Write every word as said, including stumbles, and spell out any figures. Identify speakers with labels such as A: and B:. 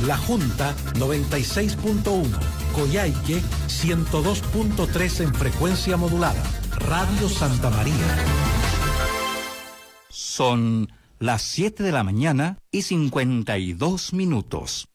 A: La Junta noventa y seis punto uno, Coyhaique ciento dos punto tres en frecuencia modulada. Radio Santa María.
B: Son las siete de la mañana y cincuenta y dos minutos.